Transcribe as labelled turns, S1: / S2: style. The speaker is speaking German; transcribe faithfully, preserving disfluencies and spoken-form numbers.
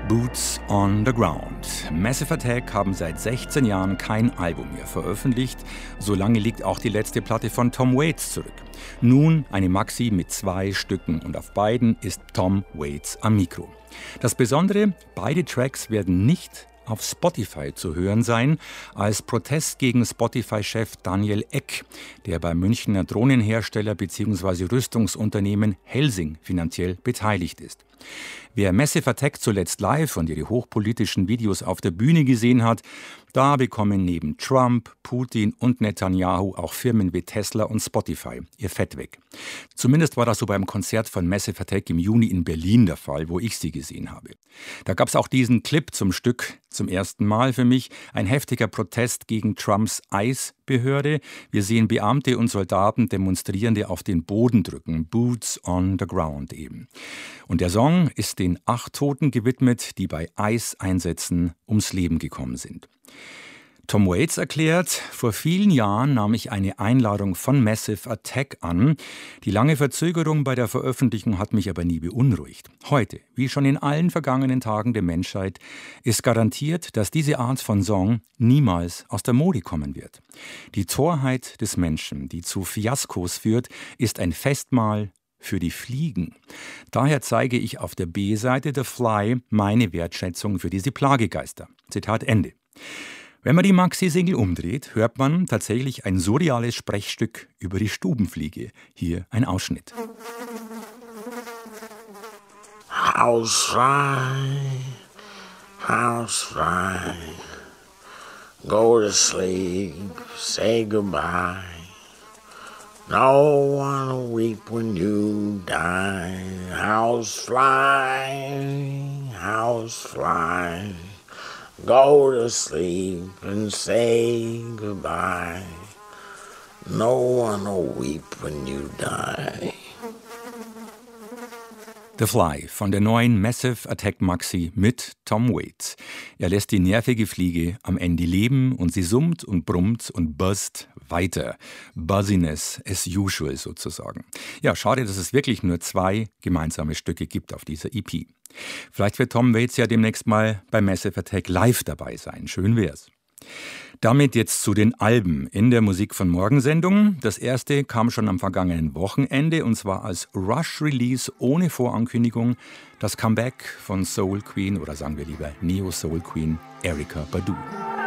S1: Boots on the Ground. Massive Attack haben seit sechzehn Jahren kein Album mehr veröffentlicht. So lange liegt auch die letzte Platte von Tom Waits zurück. Nun eine Maxi mit zwei Stücken und auf beiden ist Tom Waits am Mikro. Das Besondere, beide Tracks werden nicht auf Spotify zu hören sein, als Protest gegen Spotify-Chef Daniel Ek, der beim Münchner Drohnenhersteller bzw. Rüstungsunternehmen Helsing finanziell beteiligt ist. Wer Massive Attack zuletzt live und ihre hochpolitischen Videos auf der Bühne gesehen hat, da bekommen neben Trump, Putin und Netanyahu auch Firmen wie Tesla und Spotify ihr Fett weg. Zumindest war das so beim Konzert von Massive Attack im Juni in Berlin der Fall, wo ich sie gesehen habe. Da gab es auch diesen Clip zum Stück zum ersten Mal für mich, ein heftiger Protest gegen Trumps ICE-Behörde. Wir sehen Beamte und Soldaten Demonstrierende auf den Boden drücken, Boots on the Ground eben. Und der Song ist den acht Toten gewidmet, die bei ICE-Einsätzen ums Leben gekommen sind. Tom Waits erklärt, vor vielen Jahren nahm ich eine Einladung von Massive Attack an. Die lange Verzögerung bei der Veröffentlichung hat mich aber nie beunruhigt. Heute, wie schon in allen vergangenen Tagen der Menschheit, ist garantiert, dass diese Art von Song niemals aus der Mode kommen wird. Die Torheit des Menschen, die zu Fiaskos führt, ist ein Festmahl für die Fliegen. Daher zeige ich auf der B-Seite The Fly meine Wertschätzung für diese Plagegeister. Zitat Ende. Wenn man die Maxi-Single umdreht, hört man tatsächlich ein surreales Sprechstück über die Stubenfliege. Hier ein Ausschnitt.
S2: Housefly, housefly, go to sleep, say goodbye. No one will weep when you die. Housefly, housefly, go to sleep and say goodbye. No one will weep when you die.
S1: The Fly von der neuen Massive Attack Maxi mit Tom Waits. Er lässt die nervige Fliege am Ende leben und sie summt und brummt und buzzt weiter. Buzziness as usual sozusagen. Ja, schade, dass es wirklich nur zwei gemeinsame Stücke gibt auf dieser E P. Vielleicht wird Tom Waits ja demnächst mal bei Massive Attack live dabei sein. Schön wär's. Damit jetzt zu den Alben in der Musik von Morgen-Sendung. Das erste kam schon am vergangenen Wochenende und zwar als Rush-Release ohne Vorankündigung. Das Comeback von Soul Queen oder sagen wir lieber Neo-Soul Queen Erykah Badu.